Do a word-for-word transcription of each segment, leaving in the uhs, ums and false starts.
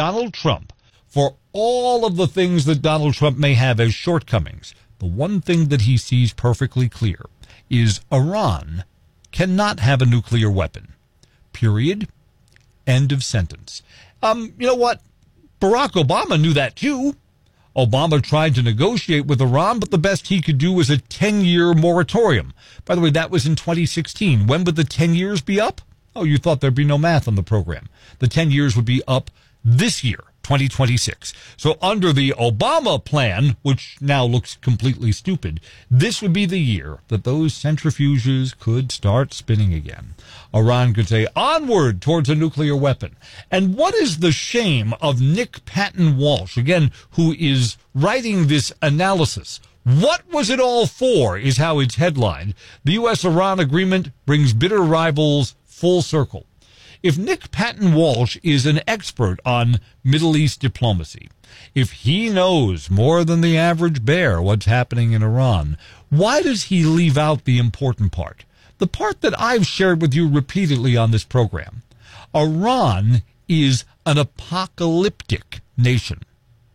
Donald Trump, for all of the things that Donald Trump may have as shortcomings, the one thing that he sees perfectly clear is Iran cannot have a nuclear weapon. Period. End of sentence. Um, you know what? Barack Obama knew that too. Obama tried to negotiate with Iran, but the best he could do was a ten-year moratorium. By the way, that was in twenty sixteen. When would the ten years be up? Oh, you thought there'd be no math on the program. The ten years would be up this year, twenty twenty-six. So under the Obama plan, which now looks completely stupid, this would be the year that those centrifuges could start spinning again. Iran could say, onward towards a nuclear weapon. And what is the shame of Nick Patton Walsh, again, who is writing this analysis? What was it all for, is how it's headlined. The U S Iran agreement brings bitter rivals full circle. If Nick Patton Walsh is an expert on Middle East diplomacy, if he knows more than the average bear what's happening in Iran, why does he leave out the important part? The part that I've shared with you repeatedly on this program. Iran is an apocalyptic nation.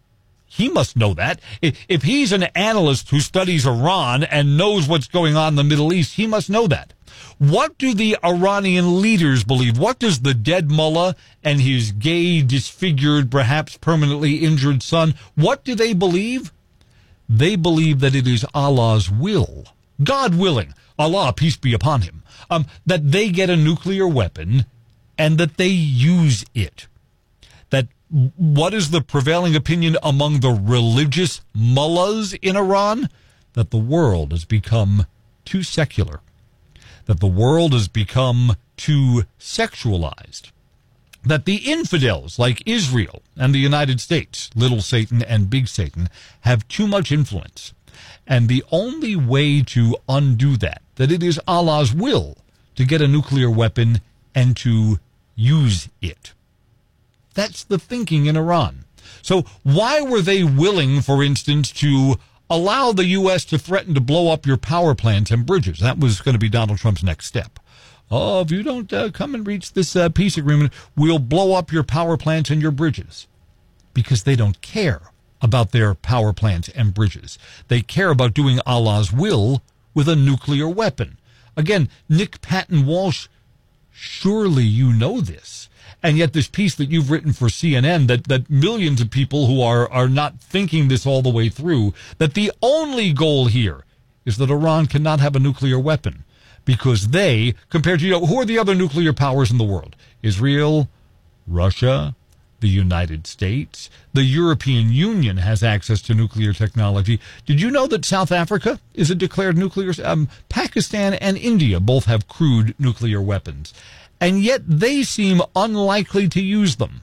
He must know that. If he's an analyst who studies Iran and knows what's going on in the Middle East, he must know that. What do the Iranian leaders believe? What does the dead mullah and his gay, disfigured, perhaps permanently injured son, what do they believe? They believe that it is Allah's will, God willing, Allah, peace be upon him, um, that they get a nuclear weapon and that they use it. That what is the prevailing opinion among the religious mullahs in Iran? That the world has become too secular. That the world has become too sexualized. That the infidels like Israel and the United States, little Satan and big Satan, have too much influence. And the only way to undo that, that it is Allah's will to get a nuclear weapon and to use it. That's the thinking in Iran. So why were they willing, for instance, to allow the U S to threaten to blow up your power plants and bridges? That was going to be Donald Trump's next step. Oh, if you don't uh, come and reach this uh, peace agreement, we'll blow up your power plants and your bridges. Because they don't care about their power plants and bridges. They care about doing Allah's will with a nuclear weapon. Again, Nick Patton Walsh, surely you know this. And yet this piece that you've written for C N N, that, that millions of people who are, are not thinking this all the way through, that the only goal here is that Iran cannot have a nuclear weapon. Because they, compared to, you know, who are the other nuclear powers in the world? Israel, Russia, the United States, the European Union has access to nuclear technology. Did you know that South Africa is a declared nuclear? Um, Pakistan and India both have crude nuclear weapons. And yet they seem unlikely to use them.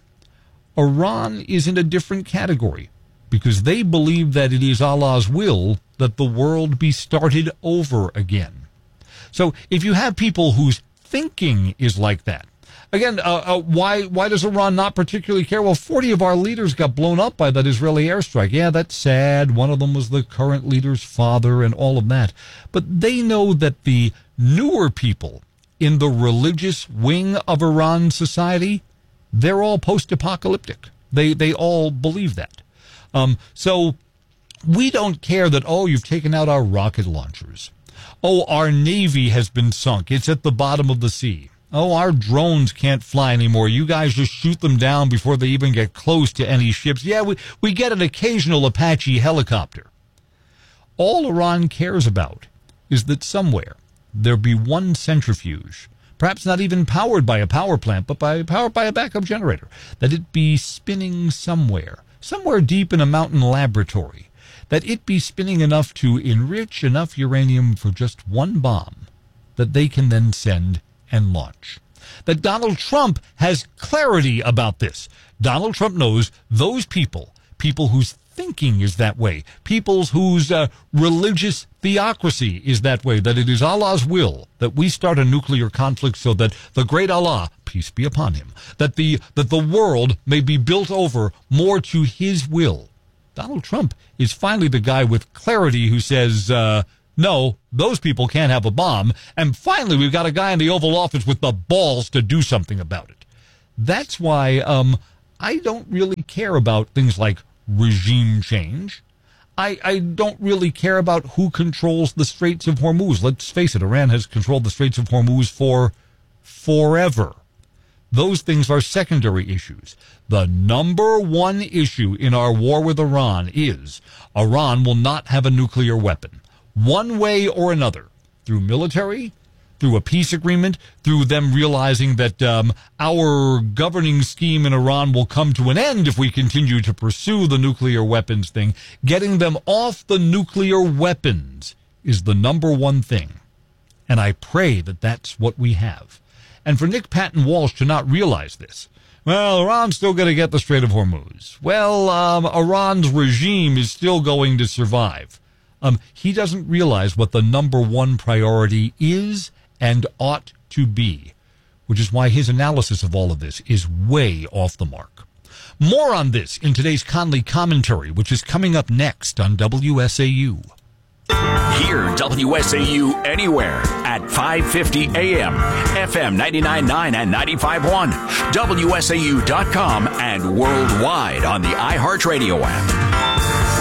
Iran is in a different category because they believe that it is Allah's will that the world be started over again. So if you have people whose thinking is like that, again, uh, uh, why why does Iran not particularly care? Well, forty of our leaders got blown up by that Israeli airstrike. Yeah, that's sad. One of them was the current leader's father and all of that. But they know that the newer people in the religious wing of Iran society, they're all post-apocalyptic. They they all believe that. Um, so we don't care that, oh, you've taken out our rocket launchers. Oh, our Navy has been sunk. It's at the bottom of the sea. Oh, our drones can't fly anymore. You guys just shoot them down before they even get close to any ships. Yeah, we, we get an occasional Apache helicopter. All Iran cares about is that somewhere there be one centrifuge, perhaps not even powered by a power plant, but by powered by a backup generator, that it be spinning somewhere, somewhere deep in a mountain laboratory, that it be spinning enough to enrich enough uranium for just one bomb that they can then send and launch. That Donald Trump has clarity about this. Donald Trump knows those people, people whose thinking is that way, peoples whose uh, religious theocracy is that way, that it is Allah's will that we start a nuclear conflict so that the great Allah, peace be upon him, that the that the world may be built over more to his will. Donald Trump is finally the guy with clarity who says, uh, no, those people can't have a bomb. And finally, we've got a guy in the Oval Office with the balls to do something about it. That's why um, I don't really care about things like regime change. I, I don't really care about who controls the Straits of Hormuz. Let's face it, Iran has controlled the Straits of Hormuz for forever. Those things are secondary issues. The number one issue in our war with Iran is Iran will not have a nuclear weapon, one way or another, through military, through a peace agreement, through them realizing that um, our governing scheme in Iran will come to an end if we continue to pursue the nuclear weapons thing. Getting them off the nuclear weapons is the number one thing. And I pray that that's what we have. And for Nick Patton Walsh to not realize this, well, Iran's still going to get the Strait of Hormuz. Well, um, Iran's regime is still going to survive. Um, he doesn't realize what the number one priority is and ought to be, which is why his analysis of all of this is way off the mark. More on this in today's Conley Commentary, which is coming up next on W S A U. Hear W S A U anywhere at five fifty A M, F M ninety-nine point nine and ninety-five point one, W S A U dot com, and worldwide on the iHeartRadio app.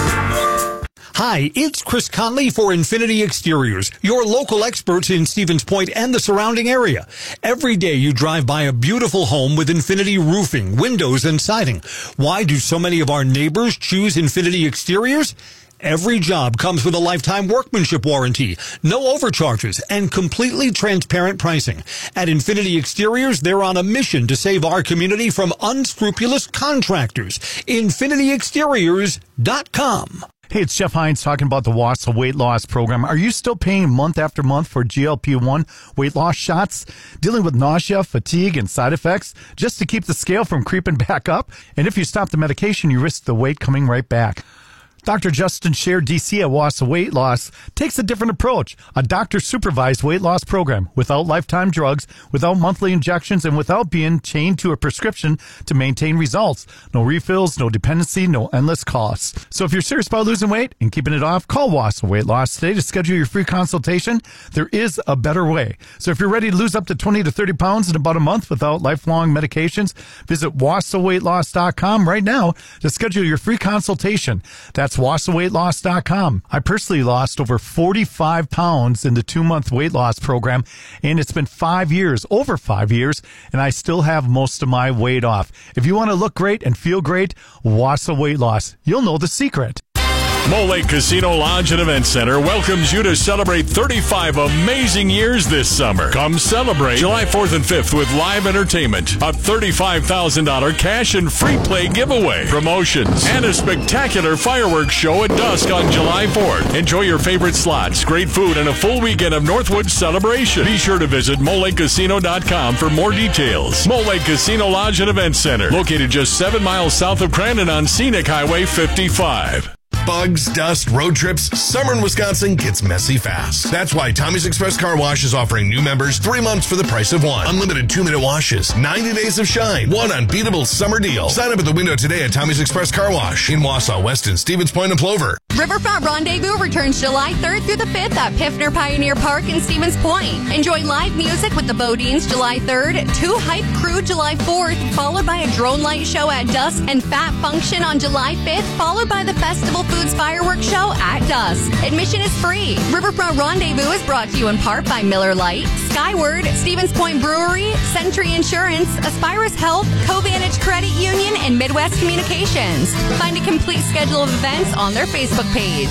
Hi, it's Chris Conley for Infinity Exteriors, your local experts in Stevens Point and the surrounding area. Every day you drive by a beautiful home with Infinity roofing, windows, and siding. Why do so many of our neighbors choose Infinity Exteriors? Every job comes with a lifetime workmanship warranty, no overcharges, and completely transparent pricing. At Infinity Exteriors, they're on a mission to save our community from unscrupulous contractors. Infinity Exteriors dot com. Hey, it's Jeff Hines talking about the Wausau weight loss program. Are you still paying month after month for G L P one weight loss shots? Dealing with nausea, fatigue, and side effects just to keep the scale from creeping back up? And if you stop the medication, you risk the weight coming right back. Doctor Justin Scher, D C at Wausau Weight Loss, takes a different approach. A doctor-supervised weight loss program without lifetime drugs, without monthly injections, and without being chained to a prescription to maintain results. No refills, no dependency, no endless costs. So if you're serious about losing weight and keeping it off, call Wausau Weight Loss today to schedule your free consultation. There is a better way. So if you're ready to lose up to twenty to thirty pounds in about a month without lifelong medications, visit Wausau Weight Loss dot com right now to schedule your free consultation. That's Wausau Weight Loss dot com. I personally lost over forty-five pounds in the two-month weight loss program, and it's been five years, over five years, and I still have most of my weight off. If you want to look great and feel great, Wausau Weight Loss. You'll know the secret. Mole Lake Casino Lodge and Event Center welcomes you to celebrate thirty-five amazing years this summer. Come celebrate July fourth and fifth with live entertainment, a thirty-five thousand dollars cash and free play giveaway, promotions, and a spectacular fireworks show at dusk on July fourth. Enjoy your favorite slots, great food, and a full weekend of Northwood celebration. Be sure to visit Mole Lake Casino dot com for more details. Mole Lake Casino Lodge and Event Center, located just seven miles south of Crandon on Scenic Highway fifty-five. Bugs, dust, road trips, summer in Wisconsin gets messy fast. That's why Tommy's Express Car Wash is offering new members three months for the price of one. Unlimited two-minute washes, ninety days of shine, one unbeatable summer deal. Sign up at the window today at Tommy's Express Car Wash in Wausau, Weston, Stevens Point, and Plover. Riverfront Rendezvous returns July third through the fifth at Piffner Pioneer Park in Stevens Point. Enjoy live music with the Bodines July third, two Hype Crew July fourth, followed by a drone light show at dusk, and Fat Function on July fifth, followed by the Festival Foods Fireworks Show at dusk. Admission is free. Riverfront Rendezvous is brought to you in part by Miller Lite, Skyward, Stevens Point Brewery, Century Insurance, Aspirus Health, Covantage Credit Union, and Midwest Communications. Find a complete schedule of events on their Facebook page.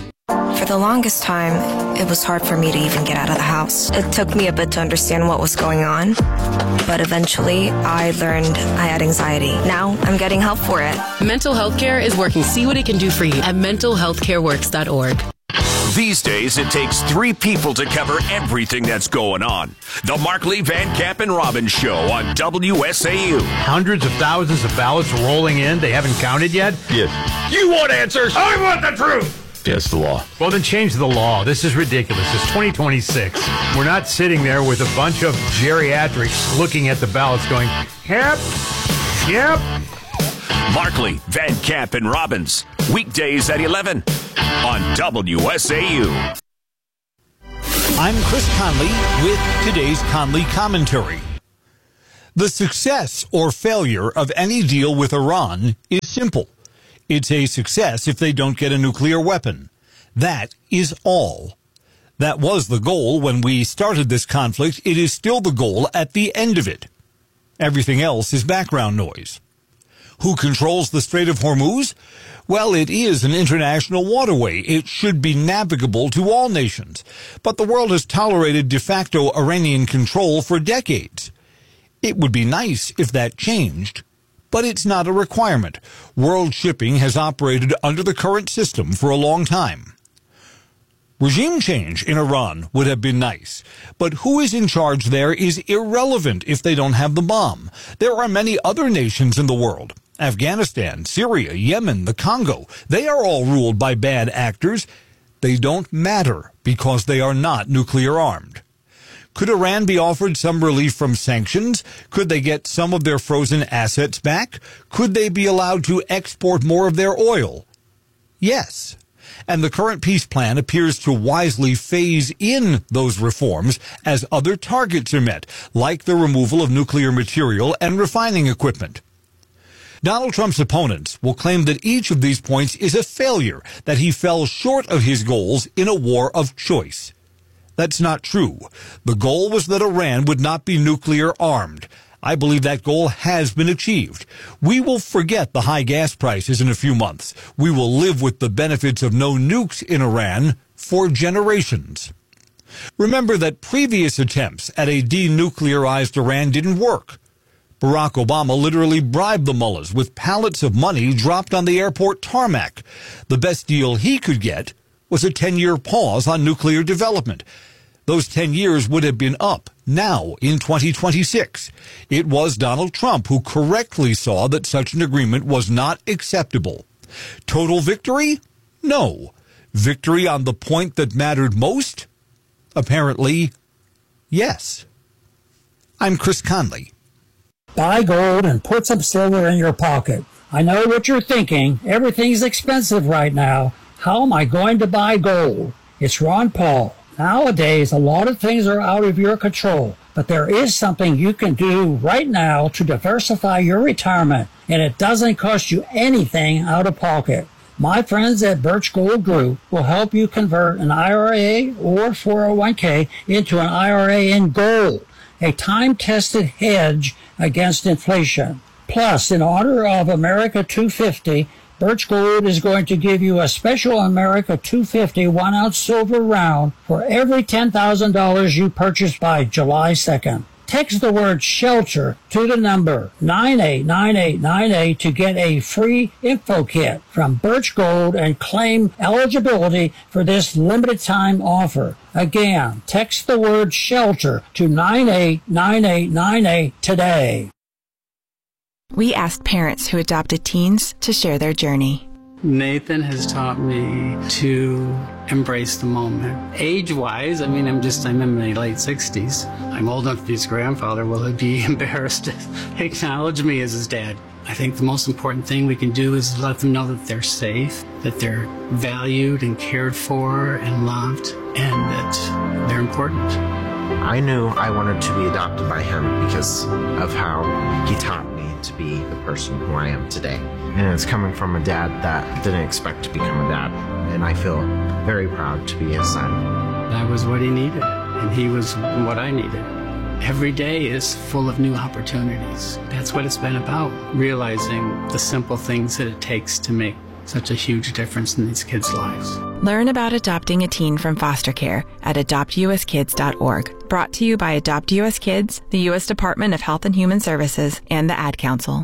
For the longest time, it was hard for me to even get out of the house. It took me a bit to understand what was going on, but eventually I learned I had anxiety. Now I'm getting help for it. Mental Health Care is working. See what it can do for you at mental health care works dot org. These days, it takes three people to cover everything that's going on. The Mark Lee Van Camp and Robbins Show on W S A U. Hundreds of thousands of ballots rolling in. They haven't counted yet? Yes. You want answers? I want the truth. Yes, the law. Well, then change the law. This is ridiculous. It's twenty twenty-six. We're not sitting there with a bunch of geriatrics looking at the ballots going, yep, yep. Mark Lee, Van Camp and Robbins. Weekdays at eleven on W S A U. I'm Chris Conley with today's Conley Commentary. The success or failure of any deal with Iran is simple. It's a success if they don't get a nuclear weapon. That is all. That was the goal when we started this conflict. It is still the goal at the end of it. Everything else is background noise. Who controls the Strait of Hormuz? Well, it is an international waterway. It should be navigable to all nations. But the world has tolerated de facto Iranian control for decades. It would be nice if that changed, but it's not a requirement. World shipping has operated under the current system for a long time. Regime change in Iran would have been nice, but who is in charge there is irrelevant if they don't have the bomb. There are many other nations in the world. Afghanistan, Syria, Yemen, the Congo, they are all ruled by bad actors. They don't matter because they are not nuclear armed. Could Iran be offered some relief from sanctions? Could they get some of their frozen assets back? Could they be allowed to export more of their oil? Yes. And the current peace plan appears to wisely phase in those reforms as other targets are met, like the removal of nuclear material and refining equipment. Donald Trump's opponents will claim that each of these points is a failure, that he fell short of his goals in a war of choice. That's not true. The goal was that Iran would not be nuclear armed. I believe that goal has been achieved. We will forget the high gas prices in a few months. We will live with the benefits of no nukes in Iran for generations. Remember that previous attempts at a denuclearized Iran didn't work. Barack Obama literally bribed the mullahs with pallets of money dropped on the airport tarmac. The best deal he could get was a ten-year pause on nuclear development. Those ten years would have been up now in twenty twenty-six. It was Donald Trump who correctly saw that such an agreement was not acceptable. Total victory? No. Victory on the point that mattered most? Apparently, yes. I'm Chris Conley. Buy gold and put some silver in your pocket. I know what you're thinking. Everything's expensive right now. How am I going to buy gold? It's Ron Paul. Nowadays, a lot of things are out of your control, but there is something you can do right now to diversify your retirement, and it doesn't cost you anything out of pocket. My friends at Birch Gold Group will help you convert an I R A or four oh one k into an I R A in gold, a time-tested hedge against inflation. Plus, in honor of America two fifty, Birch Gold is going to give you a special America two fifty one-ounce silver round for every ten thousand dollars you purchase by July second. Text the word SHELTER to the number nine eight nine eight nine eight to get a free info kit from Birch Gold and claim eligibility for this limited-time offer. Again, text the word SHELTER to nine eight nine eight nine eight today. We asked parents who adopted teens to share their journey. Nathan has taught me to embrace the moment. Age-wise, I mean, I'm just, I'm in my late sixties. I'm old enough to be his grandfather. Will he be embarrassed to acknowledge me as his dad? I think the most important thing we can do is let them know that they're safe, that they're valued and cared for and loved, and that they're important. I knew I wanted to be adopted by him because of how he taught me to be the person who I am today. And it's coming from a dad that didn't expect to become a dad. And I feel very proud to be his son. That was what he needed, and he was what I needed. Every day is full of new opportunities. That's what it's been about, realizing the simple things that it takes to make such a huge difference in these kids' lives. Learn about adopting a teen from foster care at adopt u s kids dot org. Brought to you by Adopt U S Kids, the U S Department of Health and Human Services, and the Ad Council.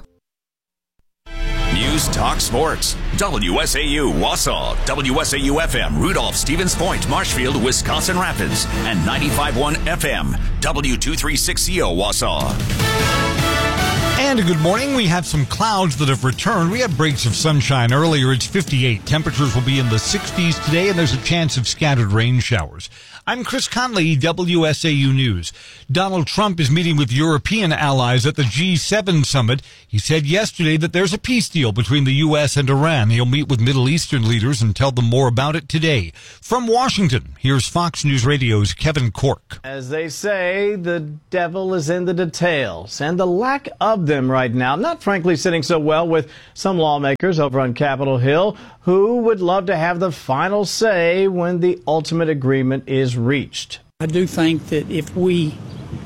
News Talk Sports. W S A U Wausau, W S A U F M Rudolph, Stevens Point, Marshfield, Wisconsin Rapids, and ninety-five point one F M W two thirty-six C O Wausau. And good morning. We have some clouds that have returned. We had breaks of sunshine earlier. It's fifty-eight. Temperatures will be in the sixties today, and there's a chance of scattered rain showers. I'm Chris Conley, W S A U News. Donald Trump is meeting with European allies at the G seven summit. He said yesterday that there's a peace deal between the U S and Iran. He'll meet with Middle Eastern leaders and tell them more about it today. From Washington, here's Fox News Radio's Kevin Corke. As they say, the devil is in the details, and the lack of them right now, not frankly sitting so well with some lawmakers over on Capitol Hill who would love to have the final say when the ultimate agreement is reached. I do think that if we,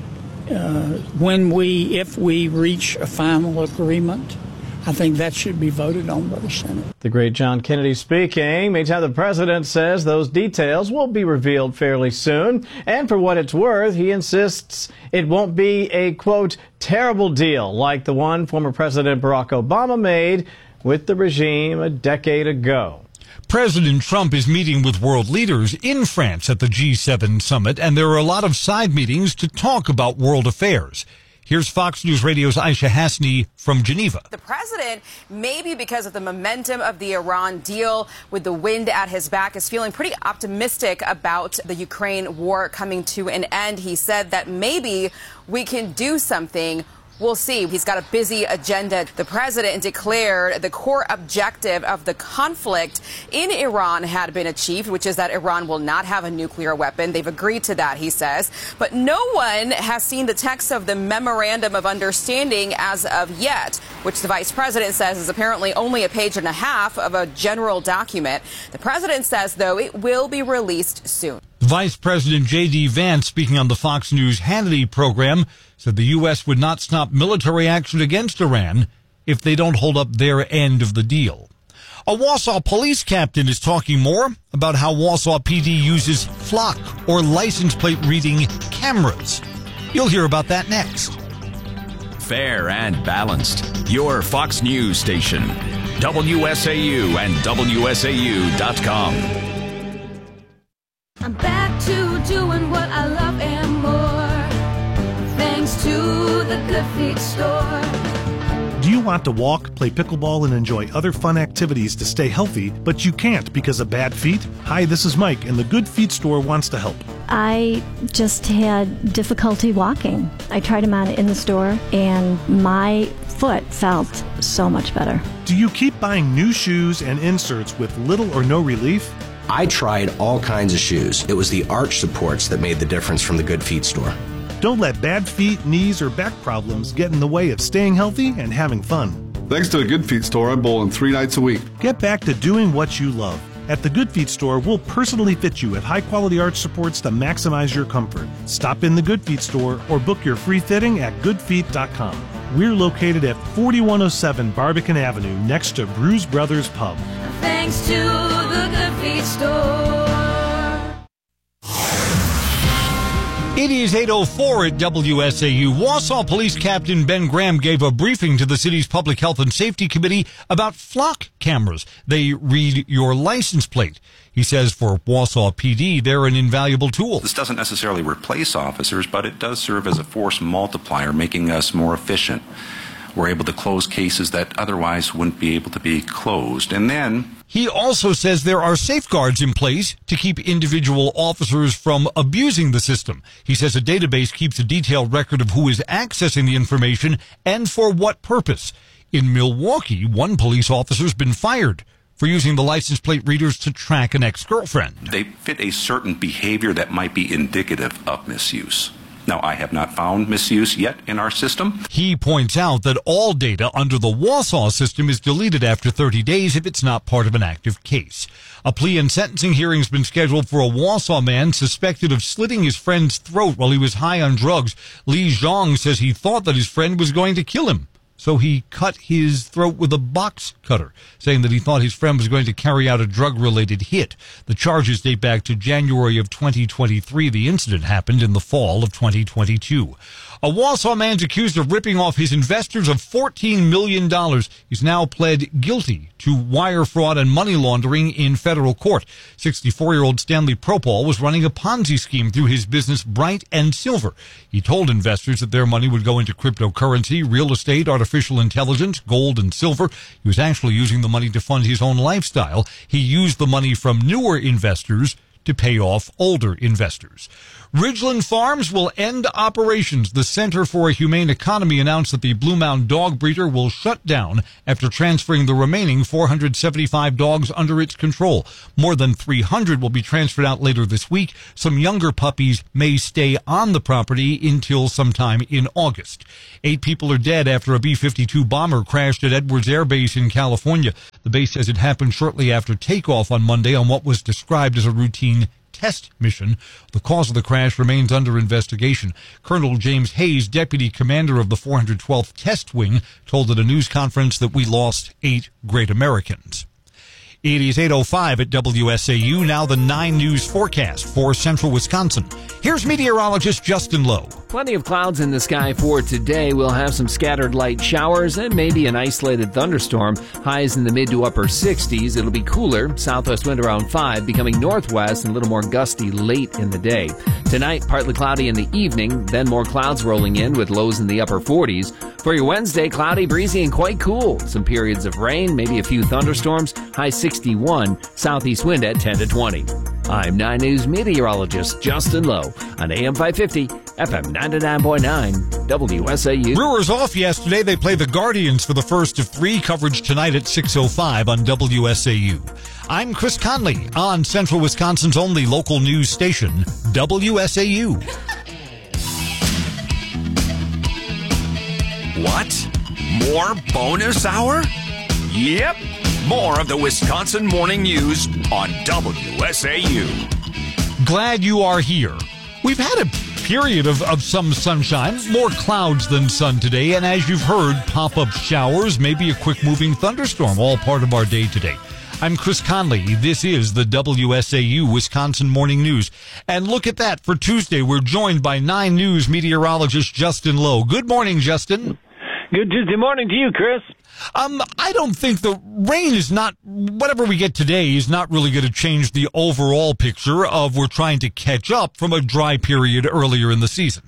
uh, when we, if we reach a final agreement, I think that should be voted on by the Senate. The great John Kennedy speaking. Meantime, the president says those details will be revealed fairly soon. And for what it's worth, he insists it won't be a, quote, terrible deal like the one former President Barack Obama made with the regime a decade ago. President Trump is meeting with world leaders in France at the G seven summit, and there are a lot of side meetings to talk about world affairs. Here's Fox News Radio's Aisha Hasni from Geneva. The president, maybe because of the momentum of the Iran deal with the wind at his back, is feeling pretty optimistic about the Ukraine war coming to an end. He said that maybe we can do something. We'll see. He's got a busy agenda. The president declared the core objective of the conflict in Iran had been achieved, which is that Iran will not have a nuclear weapon. They've agreed to that, he says. But no one has seen the text of the Memorandum of Understanding as of yet, which the vice president says is apparently only a page and a half of a general document. The president says, though, it will be released soon. Vice President J D. Vance, speaking on the Fox News Hannity program, said the U S would not stop military action against Iran if they don't hold up their end of the deal. A Wausau police captain is talking more about how Wausau P D uses flock or license plate reading cameras. You'll hear about that next. Fair and balanced. Your Fox News station. W S A U and W S A U dot com. I'm back to doing what I love and more, thanks to the Good Feet store. Do you want to walk, play pickleball, and enjoy other fun activities to stay healthy, but you can't because of bad feet? Hi, this is Mike, and the Good Feet store wants to help. I just had difficulty walking. I tried them on in the store, and my foot felt so much better. Do you keep buying new shoes and inserts with little or no relief? I tried all kinds of shoes. It was the arch supports that made the difference from the Good Feet store. Don't let bad feet, knees, or back problems get in the way of staying healthy and having fun. Thanks to the Good Feet store, I'm bowling three nights a week. Get back to doing what you love. At the Good Feet store, we'll personally fit you with high-quality arch supports to maximize your comfort. Stop in the Good Feet store or book your free fitting at good feet dot com. We're located at forty-one oh seven Barbican Avenue, next to Bruise Brothers Pub. Thanks to the Good Feet store. It is eight oh four at W S A U. Wausau Police Captain Ben Graham gave a briefing to the city's Public Health and Safety Committee about flock cameras. They read your license plate. He says for Wausau P D, they're an invaluable tool. This doesn't necessarily replace officers, but it does serve as a force multiplier, making us more efficient. We're able to close cases that otherwise wouldn't be able to be closed. And then he also says there are safeguards in place to keep individual officers from abusing the system. He says a database keeps a detailed record of who is accessing the information and for what purpose. In Milwaukee, one police officer's been fired for using the license plate readers to track an ex-girlfriend. They fit a certain behavior that might be indicative of misuse. Now, I have not found misuse yet in our system. He points out that all data under the Wausau system is deleted after thirty days if it's not part of an active case. A plea and sentencing hearing has been scheduled for a Wausau man suspected of slitting his friend's throat while he was high on drugs. Li Zhang says he thought that his friend was going to kill him, so he cut his throat with a box cutter, saying that he thought his friend was going to carry out a drug-related hit. The charges date back to January of twenty twenty-three. The incident happened in the fall of twenty twenty-two. A Wausau man's accused of ripping off his investors of fourteen million dollars. He's now pled guilty to wire fraud and money laundering in federal court. sixty-four-year-old Stanley Propol was running a Ponzi scheme through his business Bright and Silver. He told investors that their money would go into cryptocurrency, real estate, artificial intelligence, gold, and silver. He was actually using the money to fund his own lifestyle. He used the money from newer investors to pay off older investors. Ridgeland Farms will end operations. The Center for a Humane Economy announced that the Blue Mound dog breeder will shut down after transferring the remaining four hundred seventy-five dogs under its control. More than three hundred will be transferred out later this week. Some younger puppies may stay on the property until sometime in August. Eight people are dead after a B fifty-two bomber crashed at Edwards Air Base in California. The base says it happened shortly after takeoff on Monday on what was described as a routine test mission. The cause of the crash remains under investigation. Colonel James Hayes, deputy commander of the four hundred twelfth Test Wing, told at a news conference that we lost eight great Americans. It is eight oh five at W S A U. Now the nine News forecast for central Wisconsin. Here's meteorologist Justin Lowe. Plenty of clouds in the sky for today. We'll have some scattered light showers and maybe an isolated thunderstorm. Highs in the mid to upper sixties. It'll be cooler. Southwest wind around five, becoming northwest and a little more gusty late in the day. Tonight, partly cloudy in the evening, then more clouds rolling in with lows in the upper forties. For your Wednesday, cloudy, breezy, and quite cool. Some periods of rain, maybe a few thunderstorms. High sixty-one, southeast wind at ten to twenty. I'm nine News meteorologist Justin Lowe on A M five fifty, F M ninety-nine point nine, W S A U. Brewers off yesterday. They play the Guardians for the first of three. Coverage tonight at six oh five on W S A U. I'm Chris Conley on Central Wisconsin's only local news station, W S A U. What? More bonus hour? Yep. More of the Wisconsin Morning News on W S A U. Glad you are here. We've had a period of, of some sunshine, more clouds than sun today, and as you've heard, pop-up showers, maybe a quick-moving thunderstorm, all part of our day today. I'm Chris Conley. This is the W S A U Wisconsin Morning News. And look at that. For Tuesday, we're joined by nine News meteorologist Justin Lowe. Good morning, Justin. Good Tuesday morning to you, Chris. Um, I don't think the rain is not, whatever we get today is not really going to change the overall picture of we're trying to catch up from a dry period earlier in the season.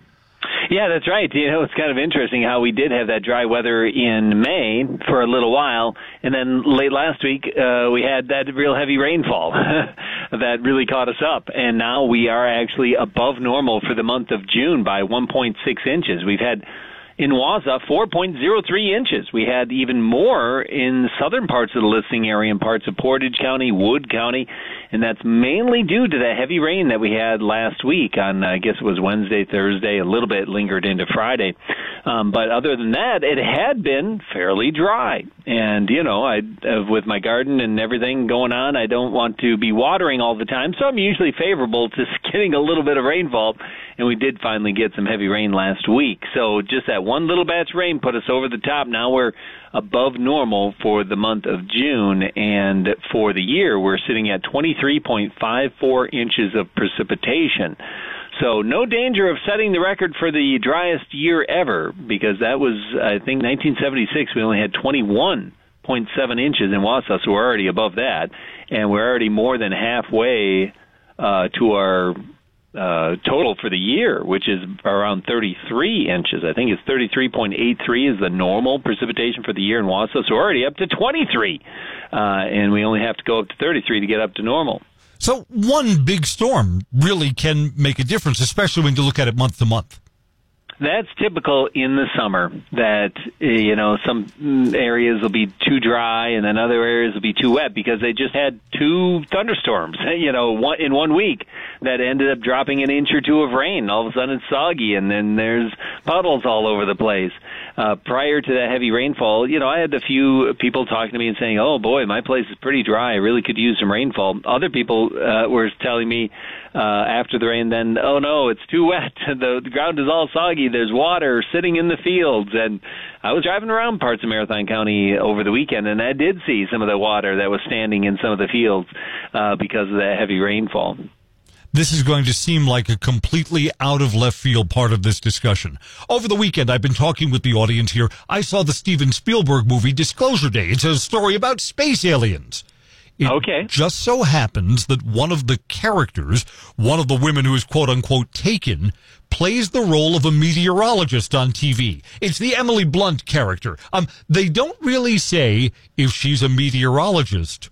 Yeah, that's right. You know, it's kind of interesting how we did have that dry weather in May for a little while, and then late last week uh, we had that real heavy rainfall that really caught us up, and now we are actually above normal for the month of June by one point six inches. We've had in Wausau, four point oh three inches. We had even more in southern parts of the listening area, in parts of Portage County, Wood County, and that's mainly due to the heavy rain that we had last week on, I guess it was Wednesday, Thursday, a little bit lingered into Friday. Um, but other than that, it had been fairly dry. And, you know, I uh, with my garden and everything going on, I don't want to be watering all the time, so I'm usually favorable to getting a little bit of rainfall, and we did finally get some heavy rain last week. So just that one little batch of rain put us over the top. Now we're above normal for the month of June, and for the year, we're sitting at twenty-three point five four inches of precipitation. So no danger of setting the record for the driest year ever, because that was, I think, nineteen seventy-six. We only had twenty-one point seven inches in Wausau, so we're already above that, and we're already more than halfway uh, to our uh, total for the year, which is around thirty-three inches. I think it's thirty-three point eight three is the normal precipitation for the year in Wausau, so we're already up to twenty-three, uh, and we only have to go up to thirty-three to get up to normal. So one big storm really can make a difference, especially when you look at it month to month. That's typical in the summer, that, you know, some areas will be too dry and then other areas will be too wet because they just had two thunderstorms, you know, one, in one week that ended up dropping an inch or two of rain. All of a sudden it's soggy and then there's puddles all over the place. Uh, prior to that heavy rainfall, you know, I had a few people talking to me and saying, oh, boy, my place is pretty dry. I really could use some rainfall. Other people uh, were telling me uh, after the rain then, oh, no, it's too wet. The, the ground is all soggy. There's water sitting in the fields. And I was driving around parts of Marathon County over the weekend, and I did see some of the water that was standing in some of the fields uh, because of that heavy rainfall. This is going to seem like a completely out of left field part of this discussion. Over the weekend, I've been talking with the audience here. I saw the Steven Spielberg movie Disclosure Day. It's a story about space aliens. It okay. just so happens that one of the characters, one of the women who is quote-unquote taken, plays the role of a meteorologist on T V. It's the Emily Blunt character. Um, they don't really say if she's a meteorologist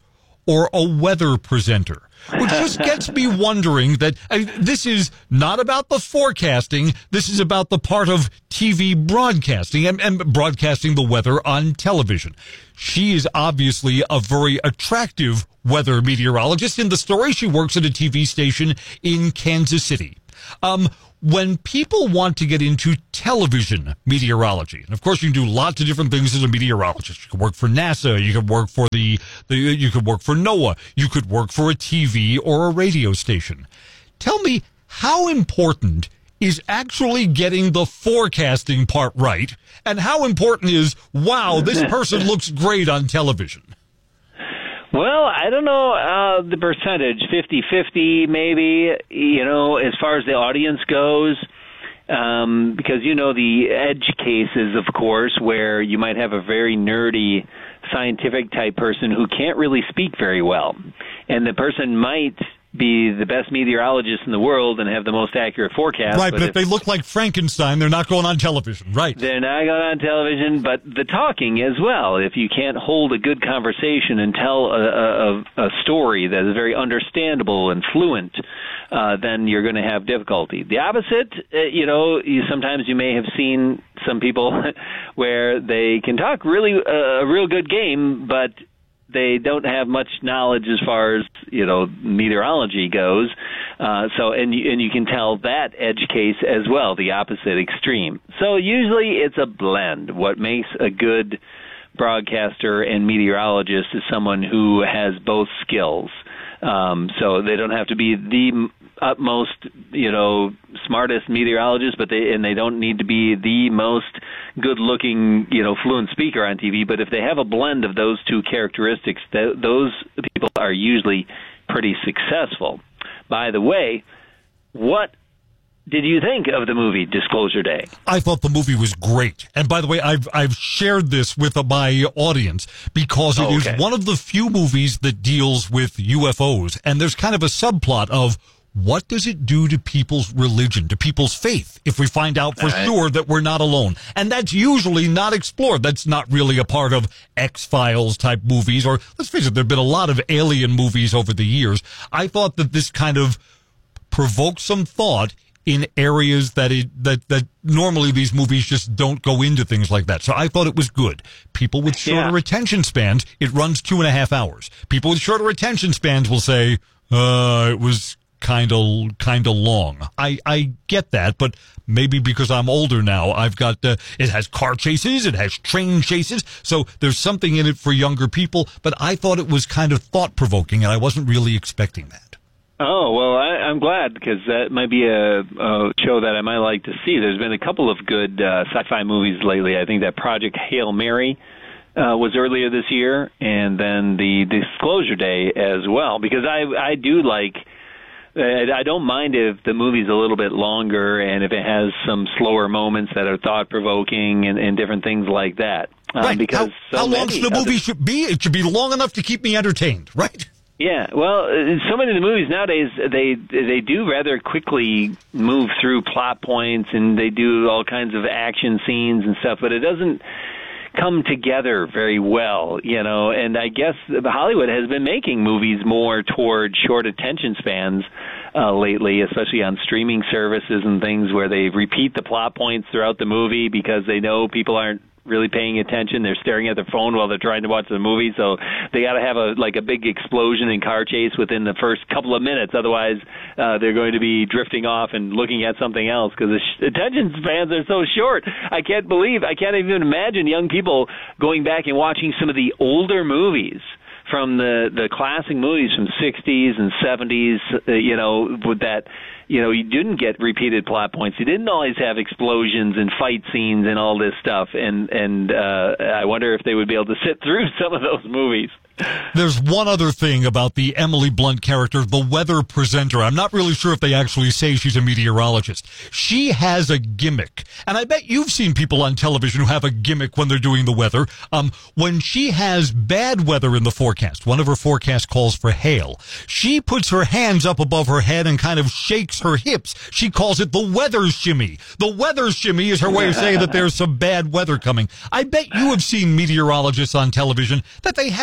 or a weather presenter. Which just gets me wondering that uh, this is not about the forecasting. This is about the part of T V broadcasting and, and broadcasting the weather on television. She is obviously a very attractive weather meteorologist. In the story, she works at a T V station in Kansas City. Um, when people want to get into television meteorology, and of course you can do lots of different things as a meteorologist. You can work for NASA, you can work for the, the you could work for NOAA, you could work for a T V or a radio station. Tell me, how important is actually getting the forecasting part right, and how important is, wow, this person looks great on television? Well, I don't know uh, the percentage, fifty-fifty maybe, you know, as far as the audience goes, um, because, you know, the edge cases, of course, where you might have a very nerdy scientific type person who can't really speak very well, and the person might be the best meteorologist in the world and have the most accurate forecast. Right, but, but if, if they look like Frankenstein, they're not going on television, right? They're not going on television, but the talking as well. If you can't hold a good conversation and tell a, a, a story that is very understandable and fluent, uh, then you're going to have difficulty. The opposite, uh, you know, you, sometimes you may have seen some people where they can talk really uh, a real good game, but they don't have much knowledge as far as, you know, meteorology goes. Uh, so, and you, and you can tell that edge case as well, the opposite extreme. So usually it's a blend. What makes a good broadcaster and meteorologist is someone who has both skills. Um, so they don't have to be the utmost, you know, smartest meteorologist, but they and they don't need to be the most good-looking, you know, fluent speaker on T V. But if they have a blend of those two characteristics, th- those people are usually pretty successful. By the way, what did you think of the movie Disclosure Day? I thought the movie was great. And by the way, I've I've shared this with my audience because it oh, okay. is one of the few movies that deals with U F Os. And there's kind of a subplot of what does it do to people's religion, to people's faith, if we find out for right. sure that we're not alone? And that's usually not explored. That's not really a part of X-Files type movies. Or let's face it, there have been a lot of alien movies over the years. I thought that this kind of provoked some thought in areas that it, that that normally these movies just don't go into things like that. So I thought it was good. People with shorter yeah. attention spans, it runs two and a half hours. People with shorter attention spans will say, uh, it was kind of kind of long. I, I get that, but maybe because I'm older now, I've got, uh, it has car chases, it has train chases, so there's something in it for younger people, but I thought it was kind of thought-provoking, and I wasn't really expecting that. Oh, well, I, I'm glad, because that might be a, a show that I might like to see. There's been a couple of good uh, sci-fi movies lately. I think that Project Hail Mary uh, was earlier this year, and then the Disclosure Day as well, because I, I do like, uh, I don't mind if the movie's a little bit longer and if it has some slower moments that are thought-provoking and, and different things like that. Um, right. Because how, so how long should the movie other- should be? It should be long enough to keep me entertained, right? Yeah, well, uh, so many of the movies nowadays, they they do rather quickly move through plot points, and they do all kinds of action scenes and stuff, but it doesn't come together very well, you know, and I guess Hollywood has been making movies more toward short attention spans uh, lately, especially on streaming services and things where they repeat the plot points throughout the movie because they know people aren't really paying attention. They're staring at their phone while they're trying to watch the movie, so they got to have a like a big explosion and car chase within the first couple of minutes. Otherwise, uh, they're going to be drifting off and looking at something else because the sh- attention spans are so short. I can't believe, I can't even imagine young people going back and watching some of the older movies from the the classic movies from sixties and seventies, uh, you know, with that, you know, you didn't get repeated plot points. You didn't always have explosions and fight scenes and all this stuff. And, and uh, I wonder if they would be able to sit through some of those movies. There's one other thing about the Emily Blunt character, the weather presenter. I'm not really sure if they actually say she's a meteorologist. She has a gimmick. And I bet you've seen people on television who have a gimmick when they're doing the weather. Um, when she has bad weather in the forecast, one of her forecasts calls for hail, she puts her hands up above her head and kind of shakes her hips. She calls it the weather shimmy. The weather shimmy is her way of saying that there's some bad weather coming. I bet you have seen meteorologists on television that they have some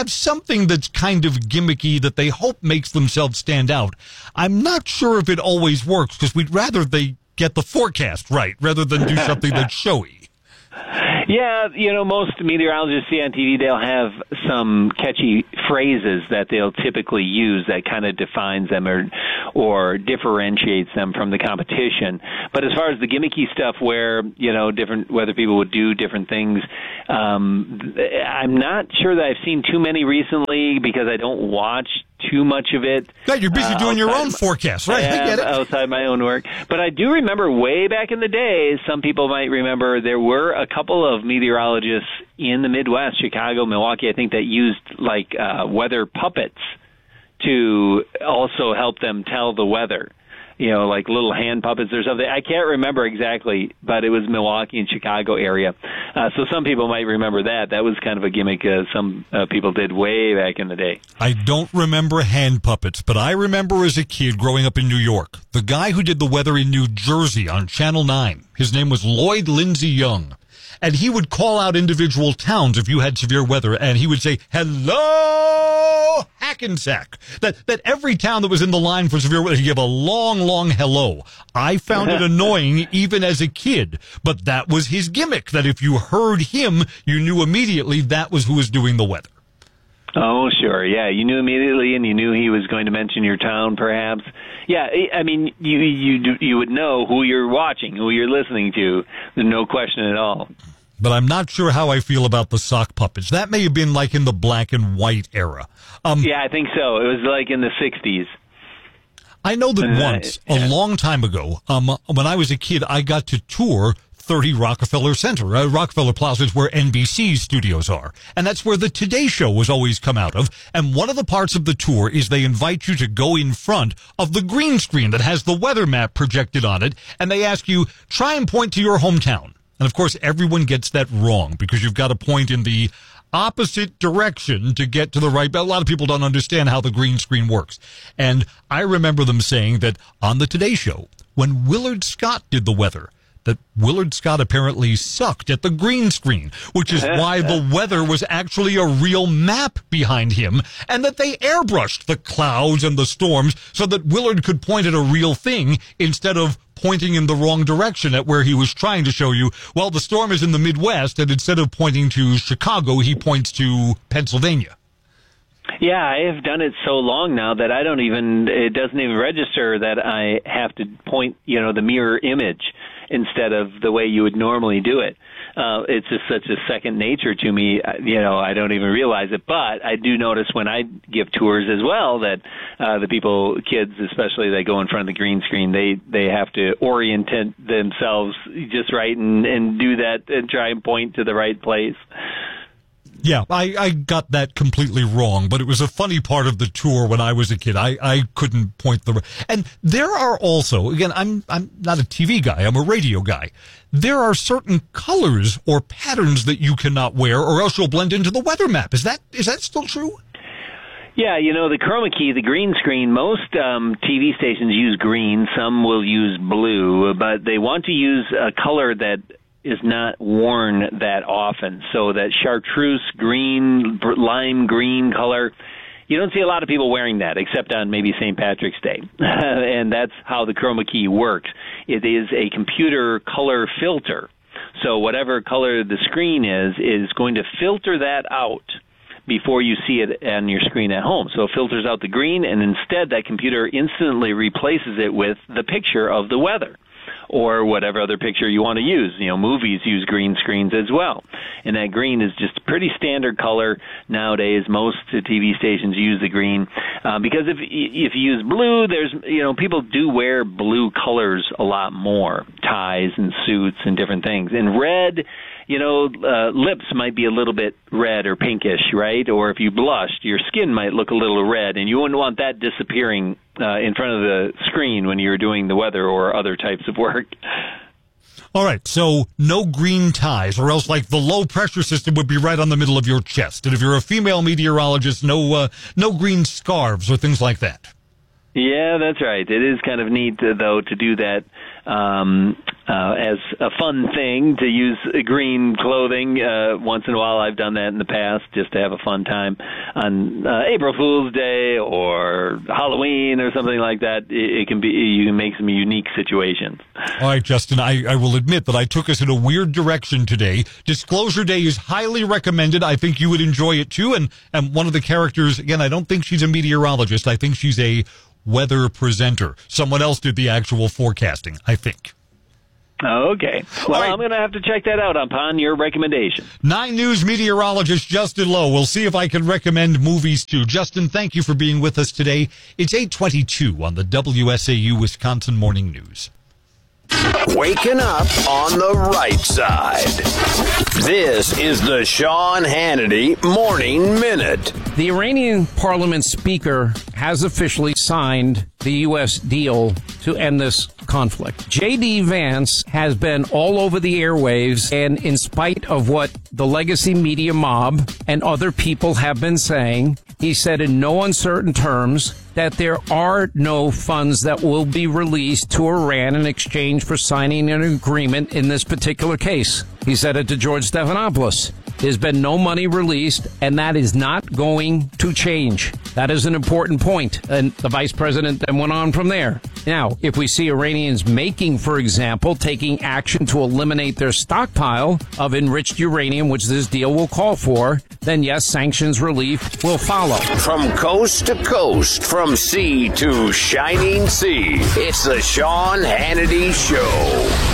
something that's kind of gimmicky that they hope makes themselves stand out. I'm not sure if it always works because we'd rather they get the forecast right rather than do something that's showy. Yeah, you know, most meteorologists see on T V, they'll have some catchy phrases that they'll typically use that kind of defines them or or differentiates them from the competition. But as far as the gimmicky stuff where, you know, different weather people would do different things, um, I'm not sure that I've seen too many recently because I don't watch too much of it. God, you're busy uh, doing your own my, forecast, right? I, I get it. Outside my own work. But I do remember way back in the day, some people might remember there were a couple of meteorologists in the Midwest, Chicago, Milwaukee, I think, that used like uh, weather puppets to also help them tell the weather. You know, like little hand puppets or something. I can't remember exactly, but it was Milwaukee and Chicago area. Uh, so some people might remember that. That was kind of a gimmick uh, some uh, people did way back in the day. I don't remember hand puppets, but I remember as a kid growing up in New York, the guy who did the weather in New Jersey on Channel nine, his name was Lloyd Lindsay Young. And he would call out individual towns if you had severe weather, and he would say, hello, Hackensack. That that every town that was in the line for severe weather, he'd give a long, long hello. I found it annoying even as a kid, but that was his gimmick, that if you heard him, you knew immediately that was who was doing the weather. Oh, sure. Yeah, you knew immediately, and you knew he was going to mention your town, perhaps. Yeah, I mean, you you you would know who you're watching, who you're listening to. There's no question at all. But I'm not sure how I feel about the sock puppets. That may have been like in the black and white era. Um, yeah, I think so. It was like in the sixties. I know that once, a long time ago, um, when I was a kid, I got to tour thirty Rockefeller Center. Uh, Rockefeller Plaza is where N B C's studios are. And that's where the Today Show was always come out of. And one of the parts of the tour is they invite you to go in front of the green screen that has the weather map projected on it. And they ask you, try and point to your hometown. And of course, everyone gets that wrong because you've got to point in the opposite direction to get to the right. But a lot of people don't understand how the green screen works. And I remember them saying that on the Today Show, when Willard Scott did the weather, that Willard Scott apparently sucked at the green screen, which is why the weather was actually a real map behind him, and that they airbrushed the clouds and the storms so that Willard could point at a real thing instead of pointing in the wrong direction at where he was trying to show you, well, the storm is in the Midwest, and instead of pointing to Chicago, he points to Pennsylvania. Yeah, I have done it so long now that I don't even, it doesn't even register that I have to point, you know, the mirror image instead of the way you would normally do it. Uh, it's just such a second nature to me, you know, I don't even realize it. But I do notice when I give tours as well that uh, the people, kids especially, they go in front of the green screen, they, they have to orient themselves just right and, and do that and try and point to the right place. Yeah, I, I got that completely wrong, but it was a funny part of the tour when I was a kid. I, I couldn't point the... And there are also, again, I'm I'm not a T V guy, I'm a radio guy. There are certain colors or patterns that you cannot wear or else you'll blend into the weather map. Is that is that still true? Yeah, you know, the chroma key, the green screen, most um, T V stations use green, some will use blue, but they want to use a color that is not worn that often. So that chartreuse green, lime green color, you don't see a lot of people wearing that except on maybe Saint Patrick's Day. And that's how the chroma key works. It is a computer color filter. So whatever color the screen is, is going to filter that out before you see it on your screen at home. So it filters out the green, and instead that computer instantly replaces it with the picture of the weather, or whatever other picture you want to use. You know, movies use green screens as well. And that green is just a pretty standard color nowadays. Most T V stations use the green. Uh, because if if you use blue, there's, you know, people do wear blue colors a lot more. Ties and suits and different things. And red, you know, uh, lips might be a little bit red or pinkish, right? Or if you blushed, your skin might look a little red, and you wouldn't want that disappearing uh, in front of the screen when you're doing the weather or other types of work. All right, so no green ties, or else like the low pressure system would be right on the middle of your chest. And if you're a female meteorologist, no uh, no green scarves or things like that. Yeah, that's right. It is kind of neat, though, to do that um, uh, as a fun thing to use green clothing. Uh, once in a while, I've done that in the past just to have a fun time on uh, April Fool's Day or Halloween or something like that. It, it can be you can make some unique situations. All right, Justin, I, I will admit that I took us in a weird direction today. Disclosure Day is highly recommended. I think you would enjoy it too. And, and one of the characters, again, I don't think she's a meteorologist. I think she's a weather presenter. Someone else did the actual forecasting, I think. Okay. Well, right. I'm going to have to check that out upon your recommendation. Nine News meteorologist Justin Lowe. We'll see if I can recommend movies too. Justin, thank you for being with us today. It's eight twenty-two on the W S A U Wisconsin Morning News. Waking up on the right side. This is the Sean Hannity Morning Minute. The Iranian parliament speaker has officially signed the U S deal to end this conflict. J D. Vance has been all over the airwaves, and in spite of what the legacy media mob and other people have been saying, he said in no uncertain terms that there are no funds that will be released to Iran in exchange for signing an agreement in this particular case. He said it to George Stephanopoulos. There's been no money released, and that is not going to change. That is an important point. And the vice president then went on from there. Now, if we see Iranians making, for example, taking action to eliminate their stockpile of enriched uranium, which this deal will call for, then yes, sanctions relief will follow. From coast to coast, from sea to shining sea, it's the Sean Hannity Show.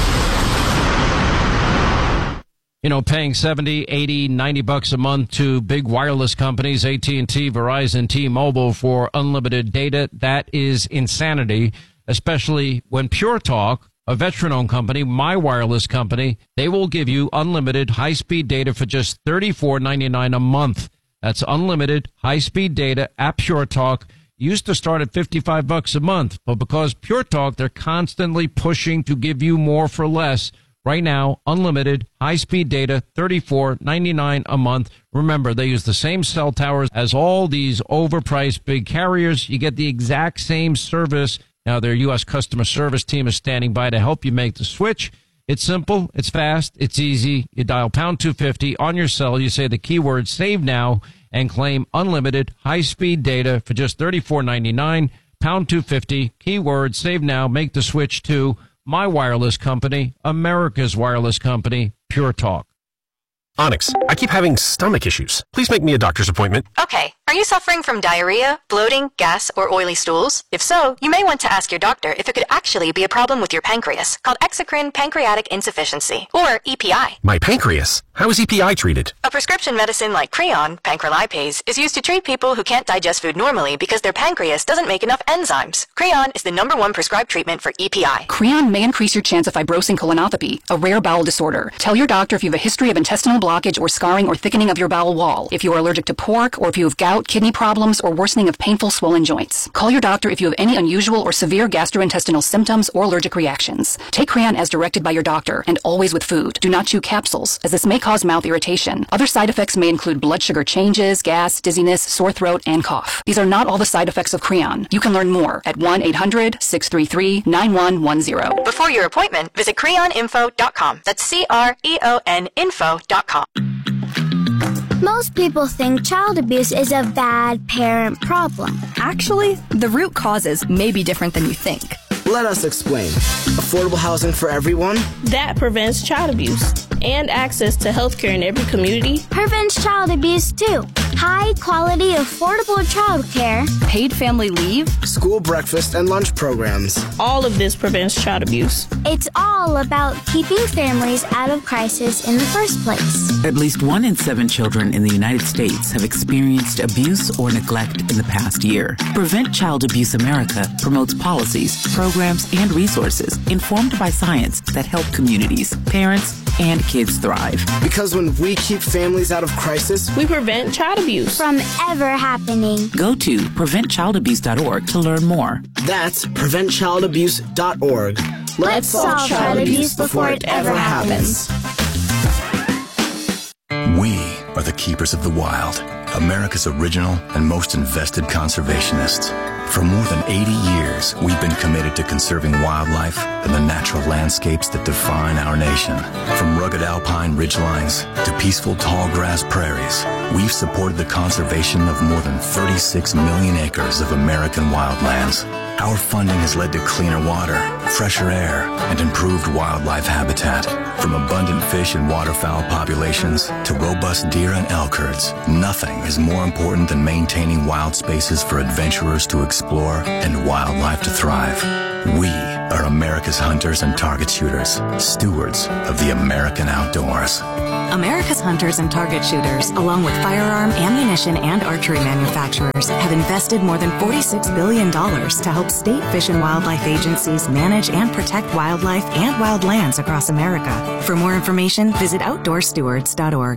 You know, paying seventy, eighty, ninety bucks a month to big wireless companies, A T and T, Verizon, T-Mobile for unlimited data, that is insanity, especially when Pure Talk, a veteran-owned company, my wireless company, they will give you unlimited high-speed data for just thirty-four ninety-nine a month. That's unlimited high-speed data at Pure Talk. Used to start at fifty-five bucks a month, but because Pure Talk, they're constantly pushing to give you more for less. Right now, unlimited high-speed data, thirty-four ninety-nine a month. Remember, they use the same cell towers as all these overpriced big carriers. You get the exact same service. Now, their U S customer service team is standing by to help you make the switch. It's simple, it's fast, it's easy. You dial pound two fifty on your cell. You say the keyword save now and claim unlimited high-speed data for just thirty-four ninety-nine. Pound two fifty, keyword save now, make the switch to my wireless company, America's wireless company, Pure Talk. Onyx, I keep having stomach issues. Please make me a doctor's appointment. Okay. Are you suffering from diarrhea, bloating, gas, or oily stools? If so, you may want to ask your doctor if it could actually be a problem with your pancreas, called exocrine pancreatic insufficiency, or E P I. My pancreas? How is E P I treated? A prescription medicine like Creon, pancrelipase, is used to treat people who can't digest food normally because their pancreas doesn't make enough enzymes. Creon is the number one prescribed treatment for E P I. Creon may increase your chance of fibrosing colonopathy, a rare bowel disorder. Tell your doctor if you have a history of intestinal blockage or scarring or thickening of your bowel wall, if you are allergic to pork, or if you have gout, kidney problems, or worsening of painful swollen joints. Call your doctor if you have any unusual or severe gastrointestinal symptoms or allergic reactions. Take Creon as directed by your doctor, and always with food. Do not chew capsules, as this may cause mouth irritation. Other side effects may include blood sugar changes, gas, dizziness, sore throat, and cough. These are not all the side effects of Creon. You can learn more at one eight hundred, six three three, nine one one zero. Before your appointment, visit creon info dot com. That's C R E O N info dot com. Most people think child abuse is a bad parent problem. Actually, the root causes may be different than you think. Let us explain. Affordable housing for everyone? That prevents child abuse. And access to health care in every community prevents child abuse too. High quality, affordable child care. Paid family leave. School breakfast and lunch programs. All of this prevents child abuse. It's all about keeping families out of crisis in the first place. At least one in seven children in the United States have experienced abuse or neglect in the past year. Prevent Child Abuse America promotes policies, programs, and resources informed by science that help communities, parents, and kids thrive. Because when we keep families out of crisis, we prevent child abuse from ever happening. Go to prevent child abuse dot org to learn more. That's prevent child abuse dot org. Let's, Let's solve child abuse before it ever happens. We are the keepers of the wild. America's original and most invested conservationists. For more than eighty years, we've been committed to conserving wildlife and the natural landscapes that define our nation. From rugged alpine ridgelines to peaceful tall grass prairies, we've supported the conservation of more than thirty-six million acres of American wildlands. Our funding has led to cleaner water, fresher air, and improved wildlife habitat. From abundant fish and waterfowl populations to robust deer and elk herds, nothing is more important than maintaining wild spaces for adventurers to explore and wildlife to thrive. We are America's hunters and target shooters, stewards of the American outdoors. America's hunters and target shooters, along with firearm, ammunition, and archery manufacturers, have invested more than forty-six billion dollars to help state fish and wildlife agencies manage and protect wildlife and wildlands across America. For more information, visit outdoor stewards dot org.